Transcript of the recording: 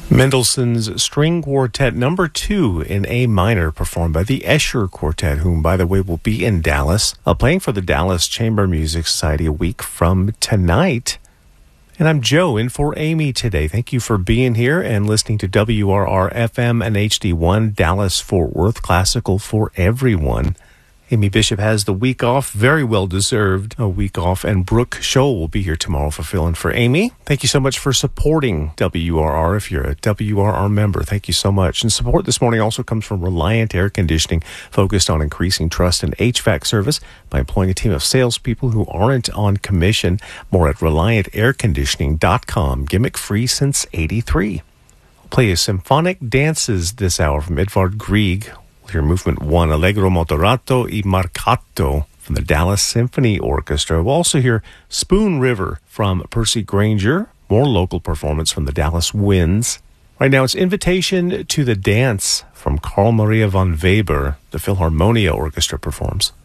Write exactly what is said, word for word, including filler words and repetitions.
Mendelssohn's String Quartet number two in A minor, performed by the Escher Quartet, whom, by the way, will be in Dallas, uh, playing for the Dallas Chamber Music Society a week from tonight. And I'm Joe, in for Amy today. Thank you for being here and listening to W R R F M and H D one, Dallas-Fort Worth, classical for everyone. Amy Bishop has the week off, very well deserved a week off, and Brooke Scholl will be here tomorrow for filling for Amy. Thank you so much for supporting W R R. If you're a W R R member, thank you so much. And support this morning also comes from Reliant Air Conditioning, focused on increasing trust in H V A C service by employing a team of salespeople who aren't on commission. More at reliant air conditioning dot com. Gimmick free since eighty-three. We'll play you symphonic dances this hour from Edvard Grieg. We'll hear Movement one, Allegro Moderato e Marcato from the Dallas Symphony Orchestra. We'll also hear Spoon River from Percy Granger, more local performance from the Dallas Winds. Right now it's Invitation to the Dance from Carl Maria von Weber. The Philharmonia Orchestra performs.